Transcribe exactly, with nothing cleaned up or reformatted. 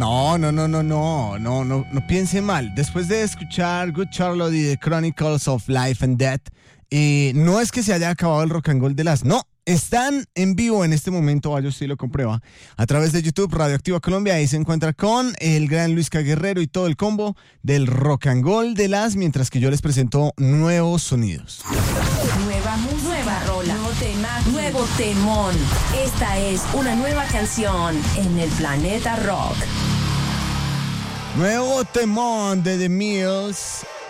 No, no, no, no, no, no, no, no piense mal. Después de escuchar Good Charlotte y The Chronicles of Life and Death, eh, no es que se haya acabado el rock and roll de las, no. Están en vivo en este momento, vaya usted y lo comprueba, a través de YouTube, Radioactiva Colombia. Ahí se encuentra con el gran Luis K. Guerrero y todo el combo del rock and roll de las, mientras que yo les presento nuevos sonidos. Nueva música, nueva rola, nuevo tema, nuevo temón. Esta es una nueva canción en el Planeta Rock. Nuevo temón de The Mills.